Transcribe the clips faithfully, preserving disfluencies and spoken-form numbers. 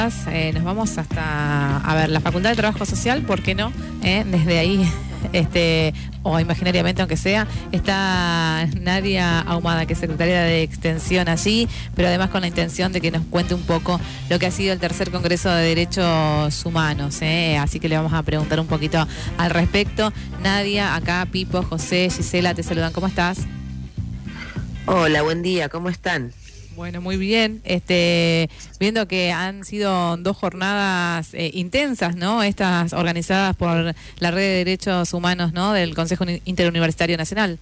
Eh, nos vamos hasta, a ver, la Facultad de Trabajo Social, ¿por qué no? Eh, desde ahí, este, o imaginariamente aunque sea, está Nadia Ahumada, que es secretaria de Extensión allí, pero además con la intención de que nos cuente un poco lo que ha sido el tercer Congreso de Derechos Humanos, eh, así que le vamos a preguntar un poquito al respecto. Nadia, acá Pipo, José, Gisela, te saludan, ¿cómo estás? Hola, buen día, ¿cómo están? Bueno, muy bien. Este, viendo que han sido dos jornadas eh, intensas, ¿no? Estas organizadas por la Red de Derechos Humanos, ¿no? Del Consejo Interuniversitario Nacional.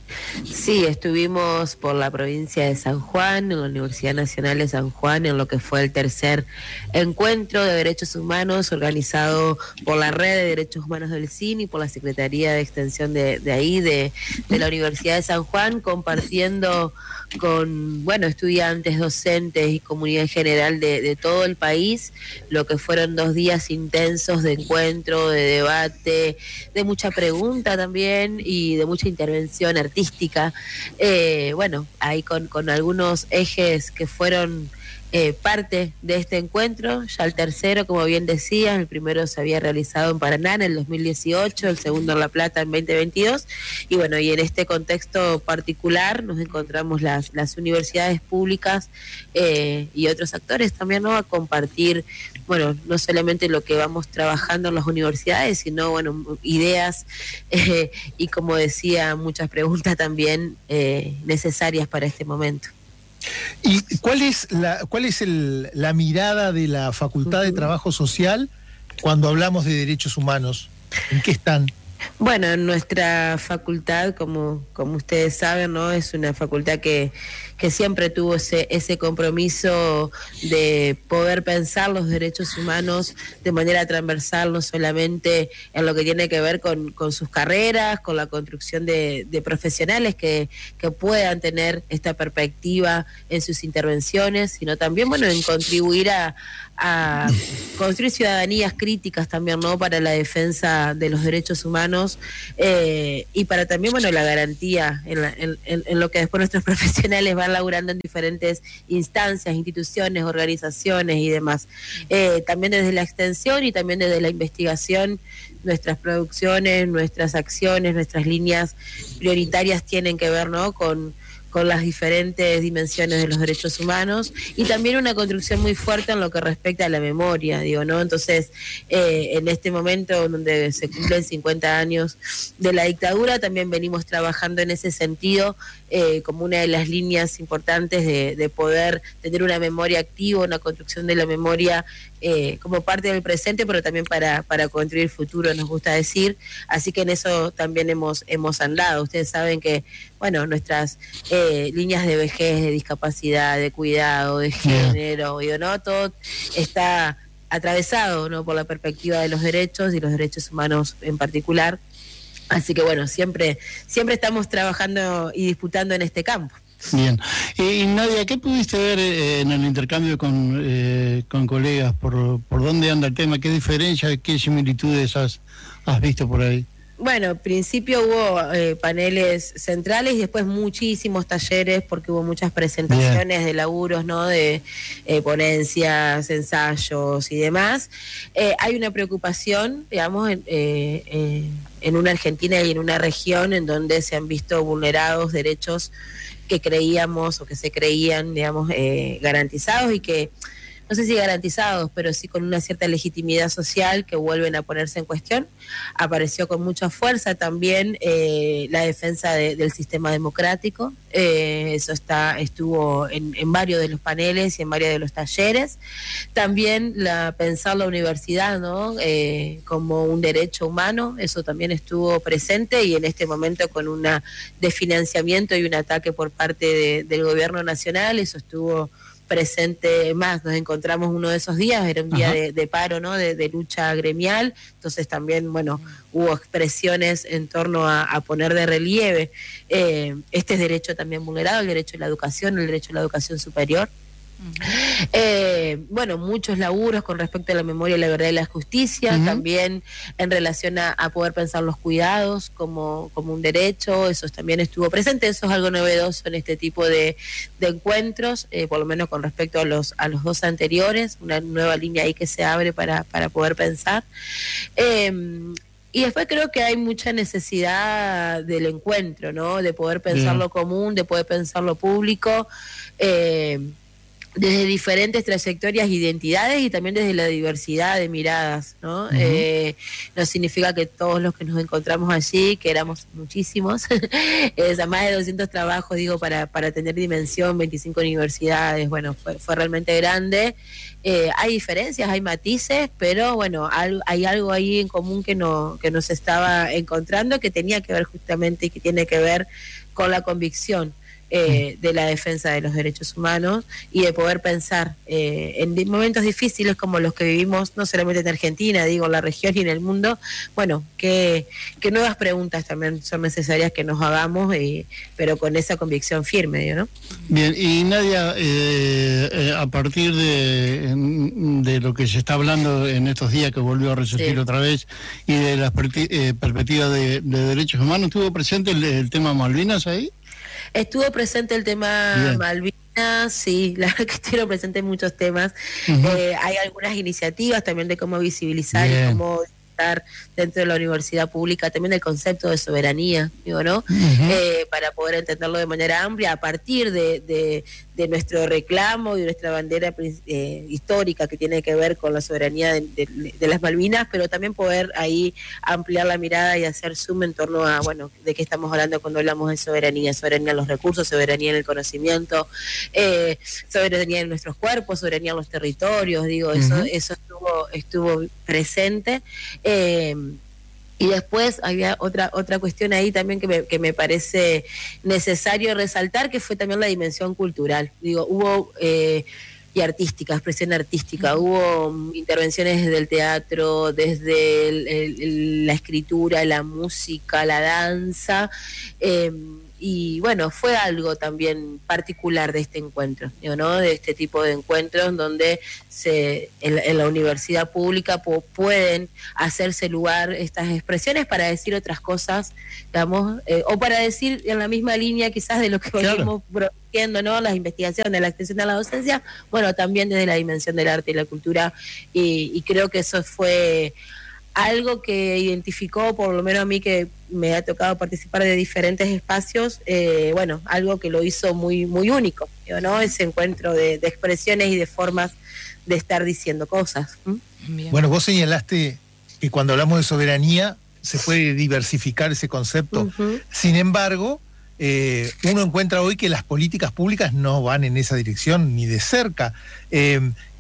Sí, estuvimos por la provincia de San Juan, en la Universidad Nacional de San Juan, en lo que fue el tercer encuentro de derechos humanos organizado por la Red de Derechos Humanos del C I N y por la Secretaría de Extensión de, de ahí, de, de la Universidad de San Juan, compartiendo con, bueno, estudiantes, docentes y comunidad en general de, de todo el país, lo que fueron dos días intensos de encuentro, de debate, de mucha pregunta también y de mucha intervención artística. Eh, bueno, ahí con, con algunos ejes que fueron eh, parte de este encuentro, ya el tercero, como bien decía, el primero se había realizado en Paraná en el dos mil dieciocho, el segundo en La Plata en veinte veintidós, y bueno, y en este contexto particular nos encontramos las, las universidades públicas eh, y otros actores también, ¿no?, a compartir, bueno, no solamente lo que vamos trabajando en las universidades, sino, bueno, ideas eh, y, como decía, muchas preguntas también eh, necesarias para este momento. ¿Y cuál es la cuál es el, la mirada de la Facultad uh-huh. de Trabajo Social cuando hablamos de derechos humanos? ¿En qué están? Bueno, nuestra facultad, como, como ustedes saben, ¿no?, es una facultad que, que siempre tuvo ese, ese compromiso de poder pensar los derechos humanos de manera transversal, no solamente en lo que tiene que ver con, con sus carreras, con la construcción de, de profesionales que, que puedan tener esta perspectiva en sus intervenciones, sino también, bueno, en contribuir a, a construir ciudadanías críticas también, ¿no?, para la defensa de los derechos humanos. Eh, y para también, bueno, la garantía en, la, en, en lo que después nuestros profesionales van laburando en diferentes instancias, instituciones, organizaciones y demás. Eh, también desde la extensión y también desde la investigación, nuestras producciones, nuestras acciones, nuestras líneas prioritarias tienen que ver, ¿no?, con con las diferentes dimensiones de los derechos humanos y también una construcción muy fuerte en lo que respecta a la memoria, digo, ¿no? Entonces, eh, en este momento donde se cumplen cincuenta años de la dictadura, también venimos trabajando en ese sentido eh, como una de las líneas importantes de, de poder tener una memoria activa, una construcción de la memoria eh, como parte del presente, pero también para, para construir el futuro, nos gusta decir. Así que en eso también hemos, hemos andado. Ustedes saben que, bueno, nuestras eh, líneas de vejez, de discapacidad, de cuidado, de género, yeah. ¿no? Todo está atravesado, ¿no?, por la perspectiva de los derechos y los derechos humanos en particular. Así que bueno, siempre, siempre estamos trabajando y disputando en este campo. Bien. Y Nadia, ¿qué pudiste ver eh, en el intercambio con, eh, con colegas? ¿Por, por dónde anda el tema? ¿Qué diferencias, qué similitudes has, has visto por ahí? Bueno, al principio hubo eh, paneles centrales y después muchísimos talleres porque hubo muchas presentaciones Bien. de laburos, ¿no?, de eh, ponencias, ensayos y demás. Eh, hay una preocupación, digamos, en, eh, eh, en una Argentina y en una región en donde se han visto vulnerados derechos que creíamos o que se creían, digamos, eh, garantizados y que, no sé si garantizados, pero sí con una cierta legitimidad social que vuelven a ponerse en cuestión. Apareció con mucha fuerza también eh, la defensa de, del sistema democrático. Eh, eso está estuvo en, en varios de los paneles y en varios de los talleres. También la, pensar la universidad, ¿no?, eh, como un derecho humano, eso también estuvo presente y en este momento con una desfinanciamiento y un ataque por parte de, del gobierno nacional, eso estuvo presente más. Nos encontramos uno de esos días, era un día de, de paro, ¿no?, de, de lucha gremial, entonces también, bueno, hubo expresiones en torno a, a poner de relieve eh, este derecho también vulnerado, el derecho a la educación, el derecho a la educación superior. Eh, bueno, muchos laburos con respecto a la memoria, la verdad y la justicia, uh-huh. también en relación a, a poder pensar los cuidados como, como un derecho, eso también estuvo presente, eso es algo novedoso en este tipo de, de encuentros, eh, por lo menos con respecto a los, a los dos anteriores, una nueva línea ahí que se abre para, para poder pensar. Eh, Y después creo que hay mucha necesidad del encuentro, ¿no? De poder pensar lo común, de poder pensar lo público, eh, desde diferentes trayectorias e identidades y también desde la diversidad de miradas, ¿no? Uh-huh. Eh, no significa que todos los que nos encontramos allí, que éramos muchísimos, es a más de doscientos trabajos, digo, para, para tener dimensión, veinticinco universidades, bueno, fue, fue realmente grande. Eh, hay diferencias, hay matices, pero bueno, hay, hay algo ahí en común que, no, que nos estaba encontrando, que tenía que ver justamente y que tiene que ver con la convicción Eh, de la defensa de los derechos humanos y de poder pensar eh, en momentos difíciles como los que vivimos, no solamente en Argentina, digo, en la región y en el mundo, bueno, que, que nuevas preguntas también son necesarias que nos hagamos, eh, pero con esa convicción firme, digo, ¿no? Bien, y Nadia, eh, eh, a partir de, de lo que se está hablando en estos días, que volvió a resurgir sí. otra vez, y de las eh, perspectivas de, de derechos humanos, ¿estuvo presente el, el tema Malvinas ahí? Estuvo presente el tema Bien. Malvinas, sí, la verdad que estuvieron presentes muchos temas. Uh-huh. Eh, hay algunas iniciativas también de cómo visibilizar Bien. y cómo estar dentro de la universidad pública, también el concepto de soberanía, digo, ¿no? Uh-huh. Eh, para poder entenderlo de manera amplia a partir de, de, de nuestro reclamo y nuestra bandera eh, histórica que tiene que ver con la soberanía de, de, de las Malvinas, pero también poder ahí ampliar la mirada y hacer zoom en torno a, bueno, de qué estamos hablando cuando hablamos de soberanía, soberanía en los recursos, soberanía en el conocimiento, eh, soberanía en nuestros cuerpos, soberanía en los territorios, digo, uh-huh. eso, eso estuvo, estuvo presente. Eh, y después había otra otra cuestión ahí también que me, que me parece necesario resaltar, que fue también la dimensión cultural. Digo, hubo eh, y artística, expresión artística, uh-huh. hubo intervenciones desde el teatro, desde el, el, la escritura, la música, la danza, eh, y bueno, fue algo también particular de este encuentro, digo, ¿no? De este tipo de encuentros donde se en, en la universidad pública po, pueden hacerse lugar estas expresiones para decir otras cosas, digamos, eh, o para decir en la misma línea quizás de lo que venimos claro. produciendo, ¿no? Las investigaciones, la extensión de la docencia, bueno, también desde la dimensión del arte y la cultura, y, y creo que eso fue algo que identificó, por lo menos a mí que me ha tocado participar de diferentes espacios, eh, bueno, algo que lo hizo muy muy único, ¿no? Ese encuentro de, de expresiones y de formas de estar diciendo cosas. ¿Mm? Bueno, vos señalaste que cuando hablamos de soberanía se puede diversificar ese concepto. Uh-huh. Sin embargo, eh, uno encuentra hoy que las políticas públicas no van en esa dirección ni de cerca. Eh,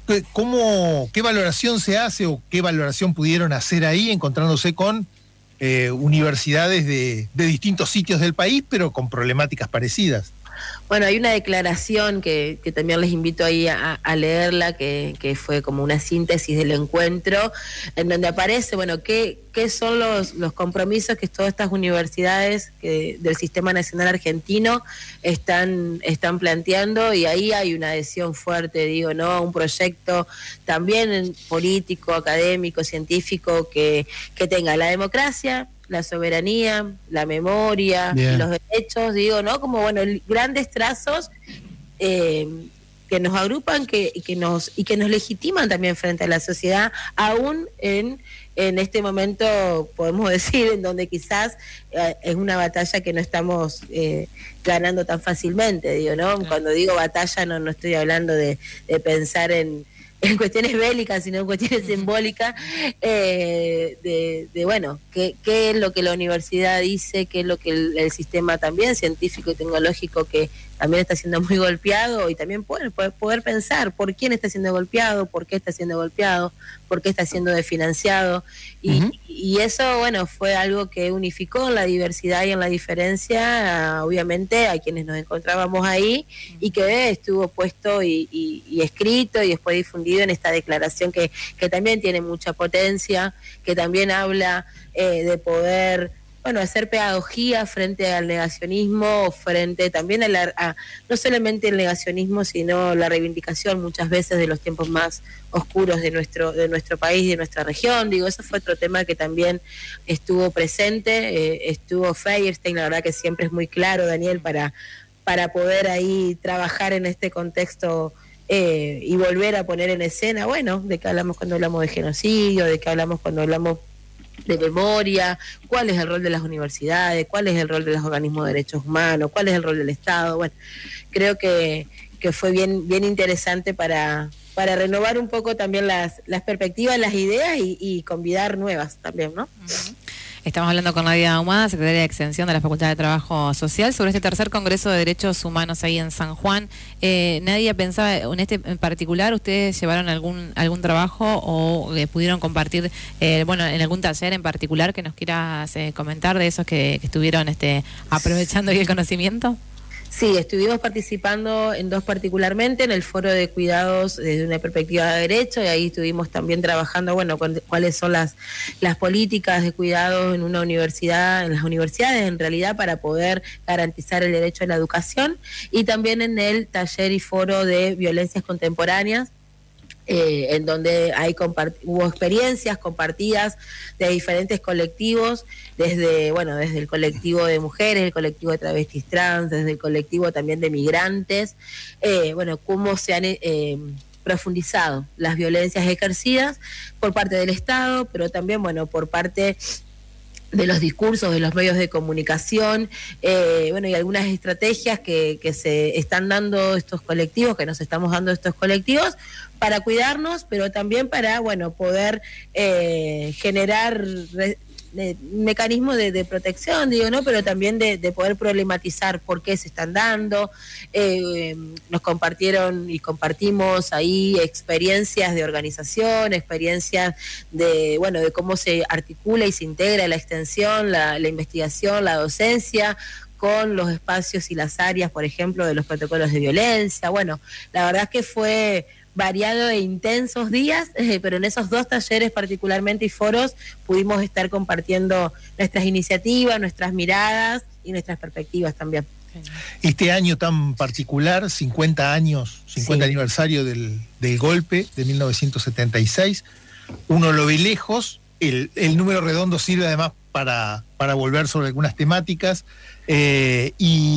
¿Cómo, ¿Qué valoración se hace o qué valoración pudieron hacer ahí encontrándose con eh, universidades de, de distintos sitios del país, pero con problemáticas parecidas? Bueno, hay una declaración que, que también les invito ahí a, a leerla, que, que fue como una síntesis del encuentro, en donde aparece, bueno, qué, qué son los, los compromisos que todas estas universidades que, del Sistema Nacional Argentino están, están planteando, y ahí hay una adhesión fuerte, digo, ¿no? A un proyecto también político, académico, científico, que, que tenga la democracia, la soberanía, la memoria, Bien. los derechos, digo, ¿no? Como, bueno, grandes trazos eh, que nos agrupan que, y, que nos, y que nos legitiman también frente a la sociedad, aún en, en este momento, podemos decir, en donde quizás eh, es una batalla que no estamos eh, ganando tan fácilmente, digo, ¿no? Claro. Cuando digo batalla no, no estoy hablando de, de pensar en en cuestiones bélicas, sino en cuestiones simbólicas, eh, de, de, bueno, qué, qué es lo que la universidad dice, qué es lo que el, el sistema también científico y tecnológico, que también está siendo muy golpeado, y también poder, poder, poder pensar por quién está siendo golpeado, por qué está siendo golpeado, por qué está siendo desfinanciado, y, uh-huh. y eso, bueno, fue algo que unificó en la diversidad y en la diferencia, obviamente, a quienes nos encontrábamos ahí, y que estuvo puesto y, y, y escrito y después difundido en esta declaración que, que también tiene mucha potencia, que también habla eh, de poder bueno, hacer pedagogía frente al negacionismo, frente también a, la, a no solamente el negacionismo, sino la reivindicación muchas veces de los tiempos más oscuros de nuestro de nuestro país, de nuestra región. Digo, eso fue otro tema que también estuvo presente, eh, estuvo Feierstein, la verdad que siempre es muy claro, Daniel, para, para poder ahí trabajar en este contexto eh, y volver a poner en escena, bueno, de qué hablamos cuando hablamos de genocidio, de qué hablamos cuando hablamos de memoria, cuál es el rol de las universidades, cuál es el rol de los organismos de derechos humanos, cuál es el rol del Estado. Bueno, creo que, que fue bien, bien interesante para, para renovar un poco también las, las perspectivas, las ideas y, y convidar nuevas también, ¿no? Uh-huh. Estamos hablando con Nadia Ahumada, secretaria de Extensión de la Facultad de Trabajo Social, sobre este tercer Congreso de Derechos Humanos ahí en San Juan. Eh, Nadia, pensaba, en este en particular, ¿ustedes llevaron algún algún trabajo o eh, pudieron compartir, eh, bueno, en algún taller en particular que nos quieras eh, comentar de esos que, que estuvieron este aprovechando el conocimiento? Sí, estuvimos participando en dos particularmente, en el foro de cuidados desde una perspectiva de derecho, y ahí estuvimos también trabajando, bueno, con, cuáles son las, las políticas de cuidado en una universidad, en las universidades en realidad, para poder garantizar el derecho a la educación, y también en el taller y foro de violencias contemporáneas, Eh, en donde hay hubo experiencias compartidas de diferentes colectivos, desde bueno desde el colectivo de mujeres, el colectivo de travestis trans, desde el colectivo también de migrantes, eh, bueno, cómo se han eh, profundizado las violencias ejercidas por parte del Estado, pero también bueno por parte de los discursos, de los medios de comunicación, eh, bueno, y algunas estrategias que, que se están dando estos colectivos, que nos estamos dando estos colectivos, para cuidarnos, pero también para, bueno, poder eh, generar re, de, mecanismos de, de protección, digo, ¿no? Pero también de, de poder problematizar por qué se están dando. Eh, nos compartieron y compartimos ahí experiencias de organización, experiencias de, bueno, de cómo se articula y se integra la extensión, la, la investigación, la docencia, con los espacios y las áreas, por ejemplo, de los protocolos de violencia. Bueno, la verdad es que fue variado e intensos días, eh, pero en esos dos talleres particularmente y foros pudimos estar compartiendo nuestras iniciativas, nuestras miradas y nuestras perspectivas también. Este año tan particular, cincuenta años, cincuenta sí. aniversario del, del golpe de mil novecientos setenta y seis, uno lo ve lejos, el, el número redondo sirve además para, para volver sobre algunas temáticas, eh, y